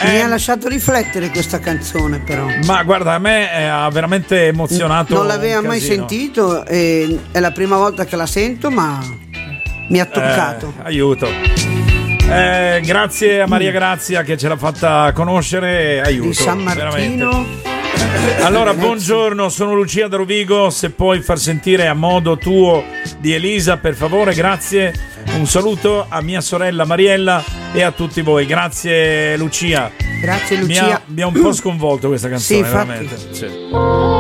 Mi ha lasciato riflettere questa canzone, però. Ma guarda, a me ha veramente emozionato. Non l'aveva mai sentito, è la prima volta che la sento, ma mi ha toccato. Aiuto. Grazie a Maria Grazia che ce l'ha fatta conoscere. Aiuto. Di San Martino. Veramente. Allora, buongiorno, sono Lucia da Rovigo. Se puoi far sentire a modo tuo di Elisa, per favore, grazie. Un saluto a mia sorella Mariella e a tutti voi. Grazie Lucia. Grazie Lucia. Mi ha un po' sconvolto questa canzone, sì, veramente. Sì.